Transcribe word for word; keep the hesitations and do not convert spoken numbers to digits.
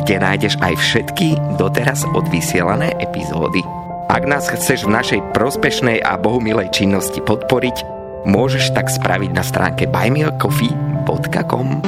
kde nájdeš aj všetky doteraz odvysielané epizódy. Ak nás chceš v našej prospešnej a bohumilej činnosti podporiť, môžeš tak spraviť na stránke buy me a coffee bodka com.